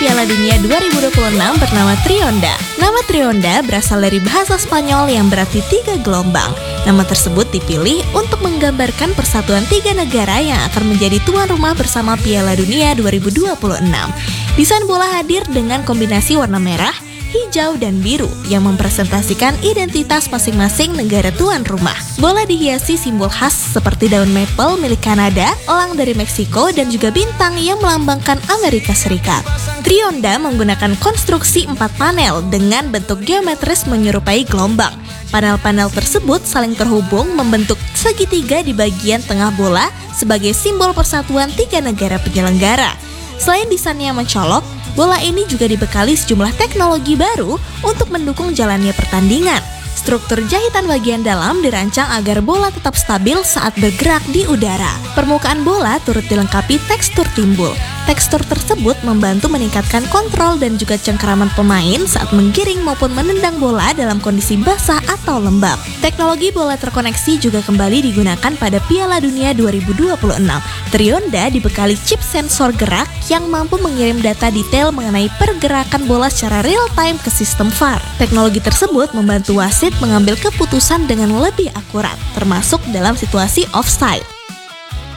Piala Dunia 2026 bernama Trionda. Nama Trionda berasal dari bahasa Spanyol yang berarti 3 gelombang. Nama tersebut dipilih untuk menggambarkan persatuan 3 negara yang akan menjadi tuan rumah bersama Piala Dunia 2026. Desain bola hadir dengan kombinasi warna merah, hijau, dan biru yang mempresentasikan identitas masing-masing negara tuan rumah. Bola dihiasi simbol khas seperti daun maple milik Kanada, elang dari Meksiko, dan juga bintang yang melambangkan Amerika Serikat. Trionda menggunakan konstruksi 4 panel dengan bentuk geometris menyerupai gelombang. Panel-panel tersebut saling terhubung membentuk segitiga di bagian tengah bola sebagai simbol persatuan 3 negara penyelenggara. Selain desainnya mencolok, bola ini juga dibekali sejumlah teknologi baru untuk mendukung jalannya pertandingan. Struktur jahitan bagian dalam dirancang agar bola tetap stabil saat bergerak di udara. Permukaan bola turut dilengkapi tekstur timbul. Tekstur tersebut membantu meningkatkan kontrol dan juga cengkeraman pemain saat menggiring maupun menendang bola dalam kondisi basah atau lembab. Teknologi bola terkoneksi juga kembali digunakan pada Piala Dunia 2026. Trionda dibekali chip sensor gerak yang mampu mengirim data detail mengenai pergerakan bola secara real time ke sistem VAR. Teknologi tersebut membantu wasit mengambil keputusan dengan lebih akurat, termasuk dalam situasi offside.